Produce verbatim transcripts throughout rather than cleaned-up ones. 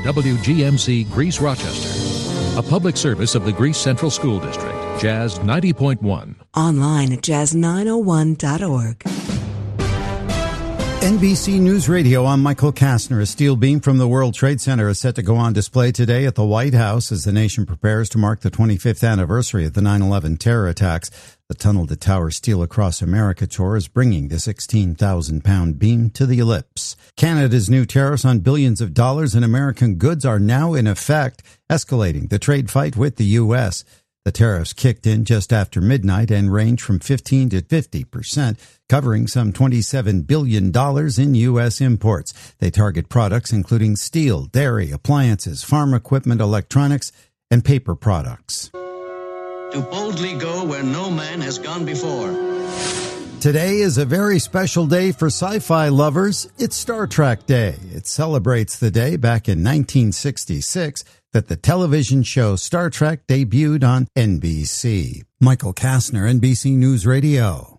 W G M C Greece Rochester, a public service of the Greece Central School District. Jazz ninety point one. Online at jazz nine oh one dot org. N B C News Radio, I'm Michael Kastner. A steel beam from the World Trade Center is set to go on display today at the White House as the nation prepares to mark the twenty-fifth anniversary of the nine eleven terror attacks. The Tunnel to Tower Steel Across America tour is bringing the sixteen thousand pound beam to the ellipse. Canada's new tariffs on billions of dollars in American goods are now in effect, escalating the trade fight with the U S. The tariffs kicked in just after midnight and range from fifteen to fifty percent, covering some twenty-seven billion dollars in U S imports. They target products including steel, dairy, appliances, farm equipment, electronics, and paper products. To boldly go where no man has gone before. Today is a very special day for sci-fi lovers. It's Star Trek Day. It celebrates the day back in nineteen sixty-six that the television show Star Trek debuted on N B C. Michael Kastner, N B C News Radio.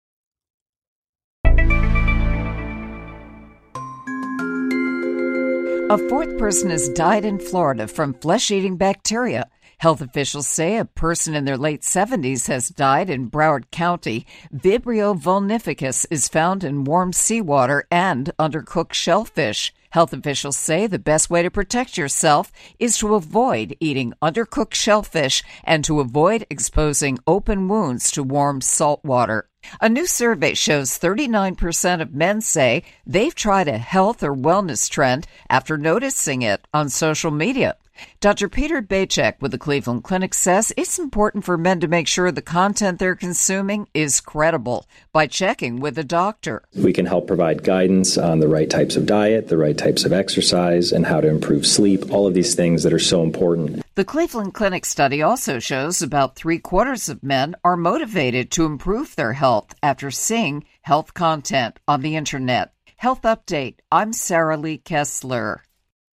A fourth person has died in Florida from flesh-eating bacteria. Health officials say a person in their late seventies has died in Broward County. Vibrio vulnificus is found in warm seawater and undercooked shellfish. Health officials say the best way to protect yourself is to avoid eating undercooked shellfish and to avoid exposing open wounds to warm salt water. A new survey shows thirty-nine percent of men say they've tried a health or wellness trend after noticing it on social media. Doctor Peter Bacek with the Cleveland Clinic says it's important for men to make sure the content they're consuming is credible by checking with a doctor. We can help provide guidance on the right types of diet, the right types of exercise, and how to improve sleep, all of these things that are so important. The Cleveland Clinic study also shows about three quarters of men are motivated to improve their health after seeing health content on the internet. Health Update, I'm Sarah Lee Kessler.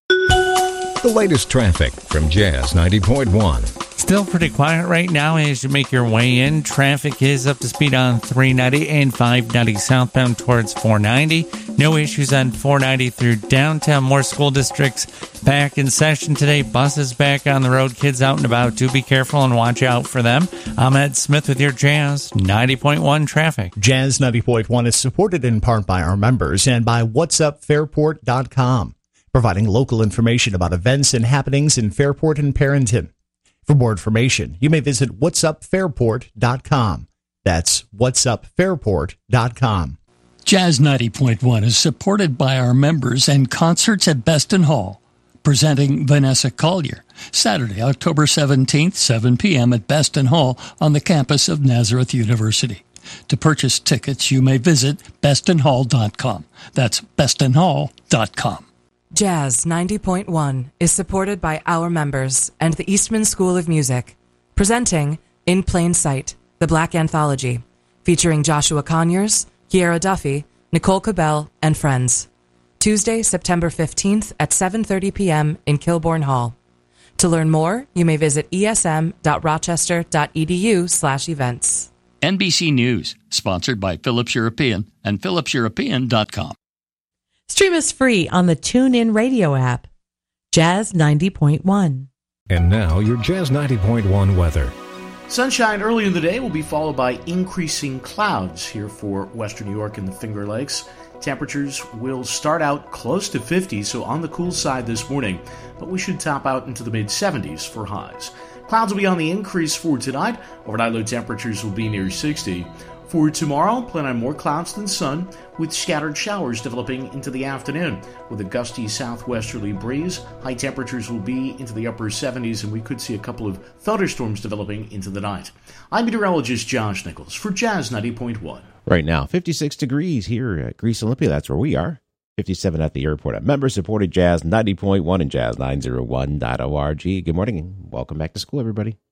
The latest traffic from Jazz ninety point one. Still pretty quiet right now as you make your way in. Traffic is up to speed on three ninety and five ninety southbound towards four ninety. No issues on four ninety through downtown. More school districts back in session today. Buses back on the road. Kids out and about. Do be careful and watch out for them. I'm Ed Smith with your Jazz ninety point one traffic. Jazz ninety point one is supported in part by our members and by whats up fairport dot com, providing local information about events and happenings in Fairport and Perrington. For more information, you may visit whats up fairport dot com. That's whats up fairport dot com. Jazz ninety point one is supported by our members and concerts at Beston Hall, presenting Vanessa Collier, Saturday, October seventeenth, seven p.m. at Beston Hall on the campus of Nazareth University. To purchase tickets, you may visit beston hall dot com. That's beston hall dot com. Jazz ninety point one is supported by our members and the Eastman School of Music, presenting In Plain Sight, the Black Anthology, featuring Joshua Conyers, Kiera Duffy, Nicole Cabell, and friends. Tuesday, September fifteenth at seven thirty p.m. in Kilbourne Hall. To learn more, you may visit e s m dot rochester dot e d u slash events. N B C News, sponsored by Philips European and philips european dot com. Stream us free on the TuneIn Radio app. Jazz ninety point one. And now your Jazz ninety point one weather. Sunshine early in the day will be followed by increasing clouds here for western New York and the Finger Lakes. Temperatures will start out close to fifty, so on the cool side this morning, but we should top out into the mid seventies for highs. Clouds will be on the increase for tonight. Overnight low temperatures will be near sixty. For tomorrow, plan on more clouds than sun, with scattered showers developing into the afternoon. With a gusty southwesterly breeze, high temperatures will be into the upper seventies, and we could see a couple of thunderstorms developing into the night. I'm meteorologist Josh Nichols for Jazz ninety point one. Right now, fifty-six degrees here at Greece Olympia. That's where we are. fifty-seven at the airport. At member-supported Jazz ninety point one and jazz nine oh one dot org. Good morning and welcome back to school, everybody.